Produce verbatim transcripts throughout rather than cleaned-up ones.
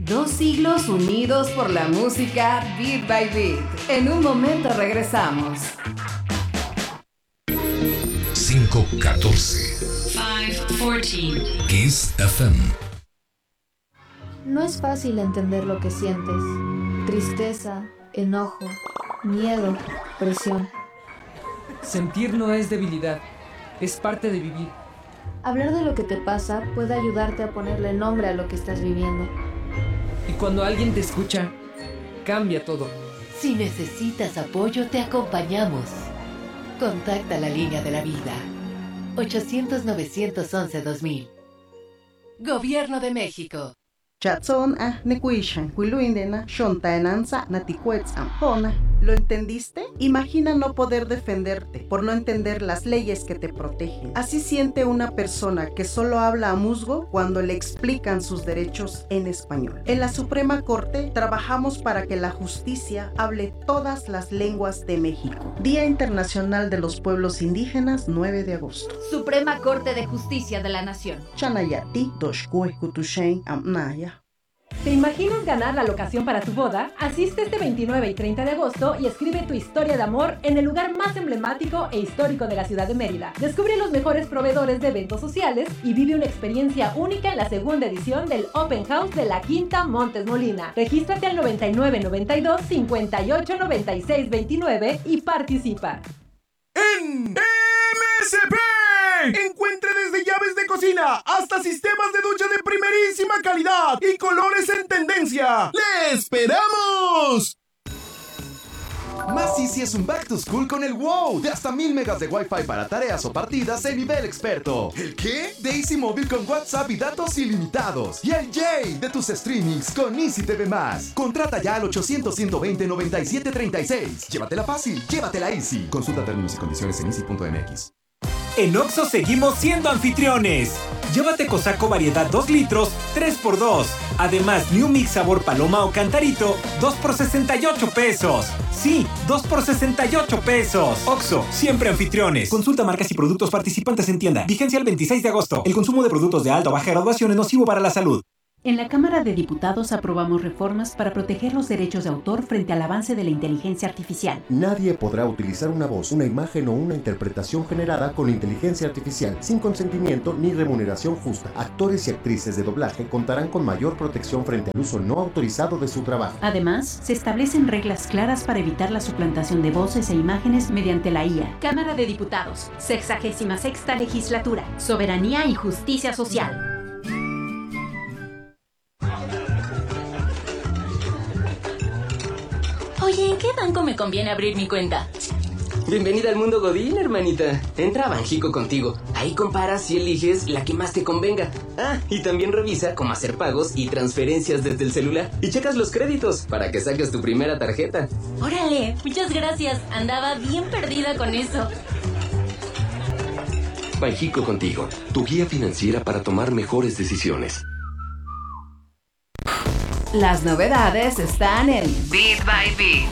Dos siglos unidos por la música Beat by Beat. En un momento regresamos. cinco catorce. cinco catorce. Kiss F M. No es fácil entender lo que sientes. Tristeza, enojo, miedo, presión. Sentir no es debilidad, es parte de vivir. Hablar de lo que te pasa puede ayudarte a ponerle nombre a lo que estás viviendo. Y cuando alguien te escucha, cambia todo. Si necesitas apoyo, te acompañamos. Contacta la línea de la vida. ochocientos, novecientos once, dos mil. Gobierno de México. Chatson a nekuishan kuiluindena shontaenanza natikuetzam hona. ¿Lo entendiste? Imagina no poder defenderte por no entender las leyes que te protegen. Así siente una persona que solo habla a musgo cuando le explican sus derechos en español. En la Suprema Corte trabajamos para que la justicia hable todas las lenguas de México. Día Internacional de los Pueblos Indígenas, nueve de agosto. Suprema Corte de Justicia de la Nación. Chanayati doshkue kutushen amnaya. ¿Te imaginas ganar la locación para tu boda? Asiste este veintinueve y treinta de agosto y escribe tu historia de amor en el lugar más emblemático e histórico de la ciudad de Mérida. Descubre los mejores proveedores de eventos sociales y vive una experiencia única en la segunda edición del Open House de la Quinta Montes Molina. Regístrate al noventa y nueve noventa y dos cincuenta y ocho noventa y seis veintinueve y participa. En M S P encuentre desde llaves de cocina hasta sistemas de ducha de primerísima calidad y colores en tendencia. ¡Le esperamos! Más Easy es un back to school con el WOW de hasta mil megas de Wi-Fi para tareas o partidas en nivel experto. ¿El qué? De Easy Móvil con WhatsApp y datos ilimitados. Y el J de tus streamings con Easy T V más. Contrata ya al ochocientos, ciento veinte, noventa y siete treinta y seis. Llévatela fácil, llévatela Easy. Consulta términos y condiciones en easy punto m x. En Oxxo seguimos siendo anfitriones. Llévate Cosaco variedad dos litros, tres por dos. Además, New Mix sabor paloma o cantarito, dos por sesenta y ocho pesos. Sí, dos por sesenta y ocho pesos. Oxxo, siempre anfitriones. Consulta marcas y productos participantes en tienda. Vigencia el veintiséis de agosto. El consumo de productos de alta o baja graduación es nocivo para la salud. En la Cámara de Diputados aprobamos reformas para proteger los derechos de autor frente al avance de la inteligencia artificial. Nadie podrá utilizar una voz, una imagen o una interpretación generada con inteligencia artificial sin consentimiento ni remuneración justa. Actores y actrices de doblaje contarán con mayor protección frente al uso no autorizado de su trabajo. Además, se establecen reglas claras para evitar la suplantación de voces e imágenes mediante la I A. Cámara de Diputados, sexagésima sexta legislatura, soberanía y justicia social. Oye, ¿en qué banco me conviene abrir mi cuenta? Bienvenida al mundo Godín, hermanita. Entra a Banjico contigo. Ahí comparas y eliges la que más te convenga. Ah, y también revisa cómo hacer pagos y transferencias desde el celular. Y checas los créditos para que saques tu primera tarjeta. Órale, muchas gracias. Andaba bien perdida con eso. Banjico contigo, tu guía financiera para tomar mejores decisiones. Las novedades están en Beat by Beat.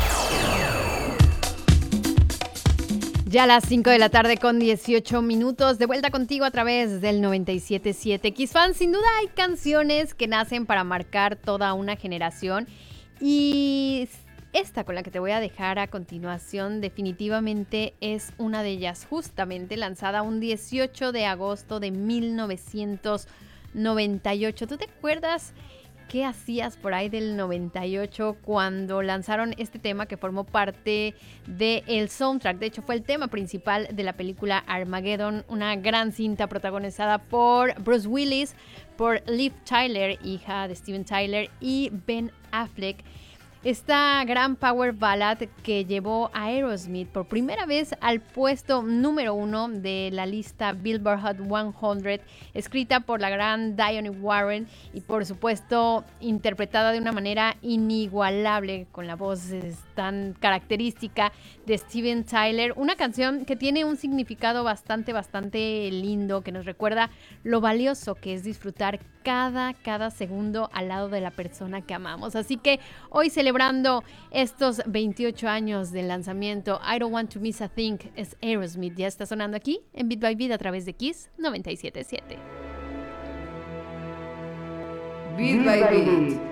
Ya a las cinco de la tarde con dieciocho minutos, de vuelta contigo a través del noventa y siete punto siete. Kissfan, sin duda hay canciones que nacen para marcar toda una generación y esta con la que te voy a dejar a continuación definitivamente es una de ellas, justamente lanzada un dieciocho de agosto de mil novecientos noventa y ocho. ¿Tú te acuerdas qué hacías por ahí del noventa y ocho cuando lanzaron este tema que formó parte del soundtrack? De hecho, fue el tema principal de la película Armageddon, una gran cinta protagonizada por Bruce Willis, por Liv Tyler, hija de Steven Tyler, y Ben Affleck. Esta gran power ballad que llevó a Aerosmith por primera vez al puesto número uno de la lista Billboard Hot cien, escrita por la gran Diane Warren y por supuesto interpretada de una manera inigualable con la voz tan característica de Steven Tyler. Una canción que tiene un significado bastante, bastante lindo, que nos recuerda lo valioso que es disfrutar cada, cada segundo al lado de la persona que amamos. Así que hoy celebrando estos veintiocho años del lanzamiento, I Don't Want to Miss a Thing, es Aerosmith. Ya está sonando aquí en Beat by Beat a través de Kiss noventa y siete punto siete. Beat by Beat.